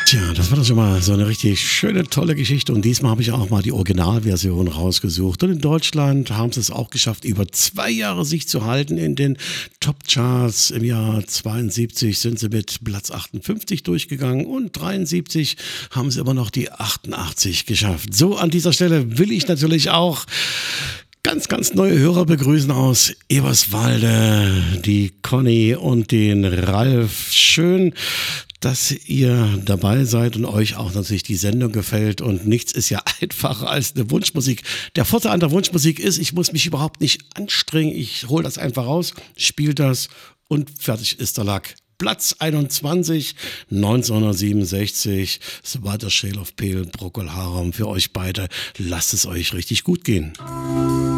Tja, das war doch schon mal so eine richtig schöne, tolle Geschichte. Und diesmal habe ich auch mal die Originalversion rausgesucht. Und in Deutschland haben sie es auch geschafft, über 2 Jahre sich zu halten in den Top-Charts. Im Jahr 72 sind sie mit Platz 58 durchgegangen und 73 haben sie immer noch die 88 geschafft. So, an dieser Stelle will ich natürlich auch ganz neue Hörer begrüßen aus Eberswalde, die Conny und den Ralf. Schön, dass ihr dabei seid und euch auch natürlich die Sendung gefällt. Und nichts ist ja einfacher als eine Wunschmusik. Der Vorteil an der Wunschmusik ist, ich muss mich überhaupt nicht anstrengen. Ich hole das einfach raus, spiele das und fertig ist der Lack. Platz 21, 1967, Sabata Shale of Pale, Procol Harum für euch beide. Lasst es euch richtig gut gehen.